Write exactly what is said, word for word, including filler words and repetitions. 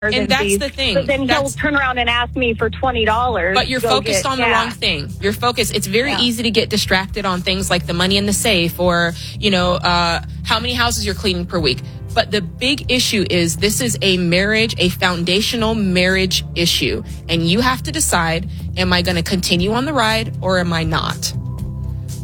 And that's fees, the thing. But then that's, he'll turn around and ask me for twenty dollars. But you're focused on gas. the wrong thing. You're focused. It's very yeah. easy to get distracted on things like the money in the safe or, you know, uh, how many houses you're cleaning per week. But the big issue is this is a marriage, a foundational marriage issue. And you have to decide, am I going to continue on the ride or am I not?